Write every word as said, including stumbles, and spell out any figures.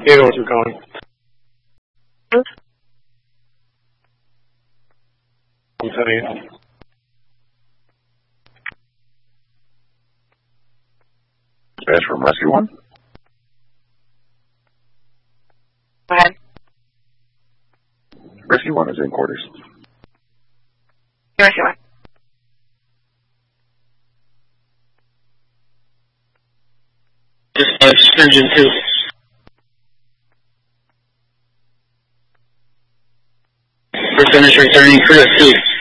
You know where you're going. I'm telling you. Dispatch from Rescue One. Go ahead. Rescue One is in quarters. Rescue One. Dispatch Engine two. Percentage returning for the two.